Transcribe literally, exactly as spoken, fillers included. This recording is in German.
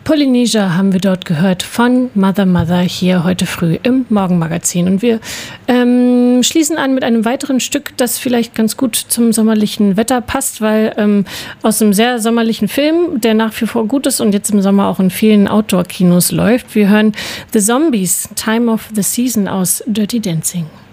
Polynesia haben wir dort gehört von Mother Mother hier heute früh im Morgenmagazin. Und wir ähm, schließen an mit einem weiteren Stück, das vielleicht ganz gut zum sommerlichen Wetter passt, weil ähm, aus einem sehr sommerlichen Film, der nach wie vor gut ist und jetzt im Sommer auch in vielen Outdoor-Kinos läuft. Wir hören The Zombies, Time of the Season aus Dirty Dancing.